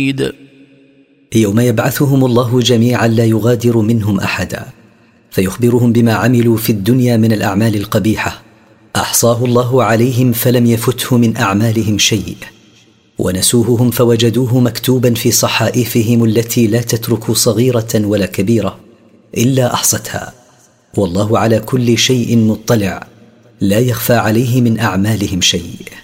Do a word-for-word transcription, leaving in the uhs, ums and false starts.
يوم يبعثهم الله جميعا لا يغادر منهم أحدا، فيخبرهم بما عملوا في الدنيا من الأعمال القبيحة، أحصاه الله عليهم فلم يفته من أعمالهم شيء، ونسوه هم فوجدوه مكتوبا في صحائفهم التي لا تترك صغيرة ولا كبيرة إلا أحصتها، والله على كل شيء مطلع، لا يخفى عليه من أعمالهم شيء.